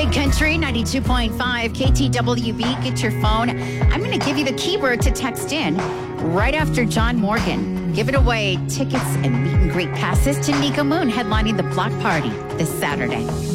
Big Country 92.5 KTWB. Get your phone. I'm going to give you the keyword to text in right after John Morgan. Give it away tickets and meet and greet passes to Nico Moon headlining the Block Party this Saturday.